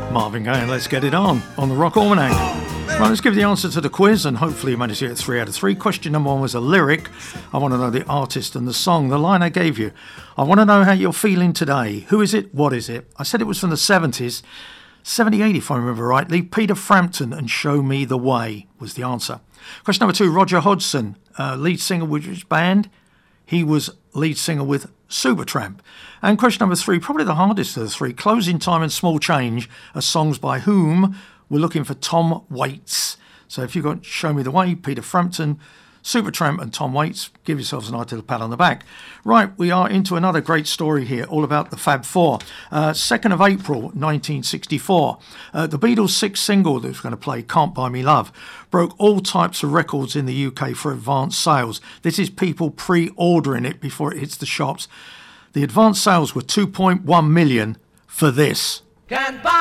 Marvin Gaye, and let's get it on the Rock Almanac. Right, let's give the answer to the quiz, and hopefully you managed to get 3 out of 3. Question number 1 was a lyric. I want to know the artist and the song. The line I gave you: I want to know how you're feeling today. Who is it? What is it? I said it was from the 70s. 78, if I remember rightly. Peter Frampton and Show Me the Way was the answer. Question number 2, Roger Hodgson, lead singer with which band? He was lead singer with Supertramp. And question number 3, probably the hardest of the 3, Closing Time and Small Change are songs by whom? We're looking for Tom Waits. So if you've got Show Me the Way, Peter Frampton, Supertramp and Tom Waits, give yourselves a nice little pat on the back. Right, we are into another great story here, all about the Fab Four. 2nd of April 1964, the Beatles' 6th single that was going to play, Can't Buy Me Love, broke all types of records in the UK for advance sales. This is people pre-ordering it before it hits the shops. The advance sales were 2.1 million for this. Can't buy